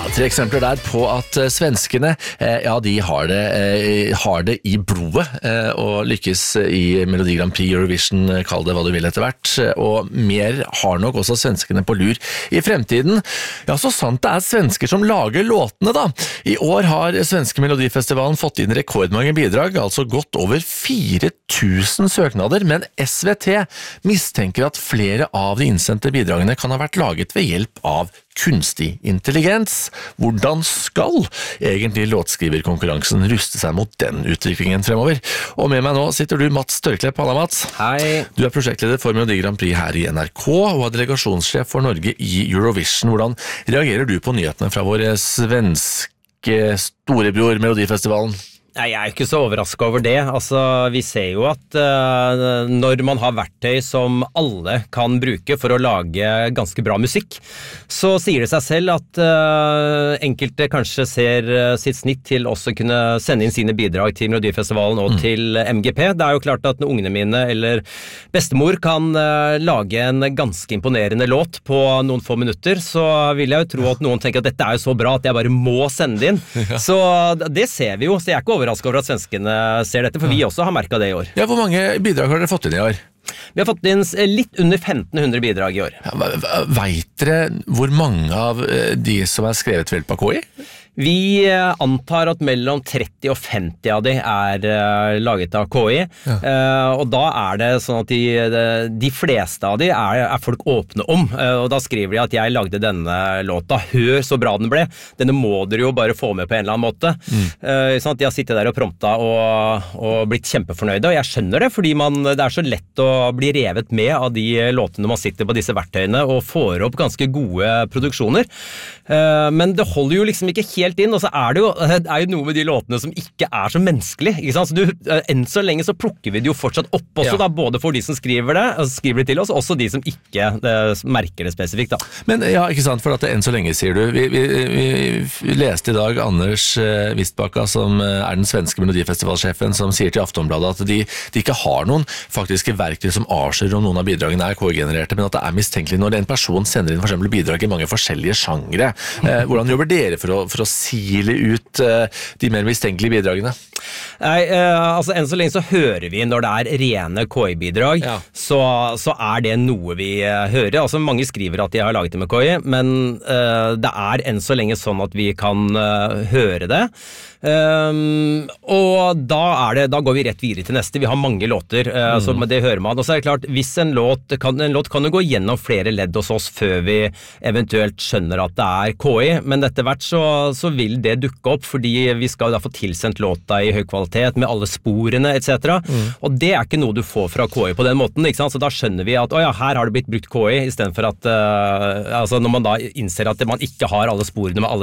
3 eksempler der på at svenskene, de har det i blodet, og lykkes i Melodi Grand Prix, Eurovision, kall det hva du vil etter hvert, og mer har nok også svenskene på lur i fremtiden. Ja, så sant det svensker som lager låtene da. I år har svenske Melodifestivalen fått inn rekordmange bidrag, altså godt over 4000 søknader, men SVT mistenker at flere av de innsendte bidragene kan ha vært laget ved hjelp av kunstig intelligens. Hvordan skal egentlig låtskriverkonkurransen ruste seg mot den utviklingen fremover? Og med meg nå sitter du, Mats Tørklepp. Halla, Mats. Hei. Du prosjektleder for Melodi Grand Prix her i NRK, og delegasjonssjef for Norge i Eurovision. Hvordan reagerer du på nyhetene fra vår svenske storebror Melodifestivalen? Jeg jo ikke så overrasket over det. Altså, vi ser jo at når man har verktøy som alle kan bruke for å lage ganske bra musikk, så sier det seg selv at enkelte kanskje ser sitt snitt til også kunne sende inn sine bidrag til Melodifestivalen og til MGP. Det jo klart at når ungene mine eller bestemor kan lage en ganske imponerende låt på noen få minutter, så vil jeg jo tro at noen tenker at dette jo så bra at jeg bare må sende det inn. Ja. Så det ser vi jo, så jeg ikke overrasket over at svenskene ser dette, for vi også har merket det i år. Ja, hvor mange bidrag har dere fått inn i år? Vi har fått inn litt under 1500 bidrag i år. Ja, vet dere hvor mange av de som skrevet ved hjelp av KI? Vi antar at mellom 30 og 50 av de laget av KI, og da det sånn at de fleste av de folk åpne om, og da skriver de at jeg lagde denne låta, hør så bra den ble, denne må dere jo bare få med på en eller annen måte. Sånn at de har sittet der og prompta og blitt kjempefornøyde, og jeg skjønner det, fordi det så lett å bli revet med av de låtene man sitter på disse verktøyene og får opp ganske gode produksjoner. Men det holder jo liksom ikke helt inn, og så det jo noe med de låtene som ikke så menneskelig, ikke sant? Så enn så lenge så plukker vi det jo fortsatt opp også, da, både for de som skriver det til oss, og også de som ikke merker det spesifikt, da. Men ja, ikke sant, for at enn så lenge, sier du. Vi leste i dag Anders Vistbacka, som den svenske Melodifestivalsjefen, som sier til Aftonbladet at de ikke har noen faktiske verktøy som avslører om noen av bidragene KI-genererte, men at det mistenkelig når en person sender inn for eksempel bidrag i mange forskjellige sjangre. Hvordan jobber dere for å sile ut de mer mistenkelige bidragene? Nei, altså enn så lenge så hører vi når det rene KI-bidrag, så det noe vi hører. Altså mange skriver at de har laget det med KI, men det enn så lenge sånn at vi kan høre det. Og da går vi rett videre til neste. Vi har mange låter, så det hører man. Og så det klart, hvis en låt kan jo gå gjennom flere ledd hos oss før vi eventuelt skjønner at det KI, men etter hvert så vil det dukke opp, fordi vi skal da få tilsendt låta i høy kvalitet med alle sporene, etc. Og det ikke noe du får fra KI på den måten, ikke sant? Så da skjønner vi at her har det blitt brukt KI, i stedet for at altså når man da innser at man ikke har alle sporene med alle